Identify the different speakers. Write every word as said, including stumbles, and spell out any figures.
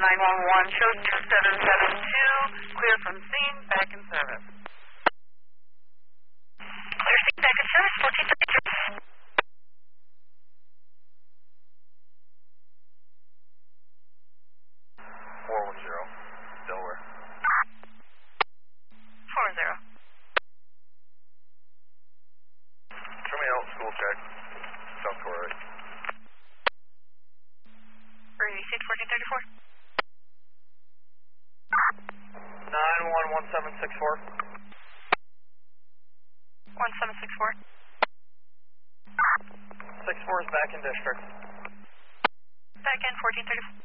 Speaker 1: nine one one, show two seven seven two, clear from scene, back in service. Clear scene, back in service, fourteen thirty-three.
Speaker 2: four one zero, Delaware.
Speaker 1: four zero.
Speaker 2: Show me out, school check. South Korea.
Speaker 1: Received fourteen thirty-four.
Speaker 2: nine one one seven six four.
Speaker 1: one seven six four.
Speaker 2: six four is back in district.
Speaker 1: Back in fourteen thirty-four.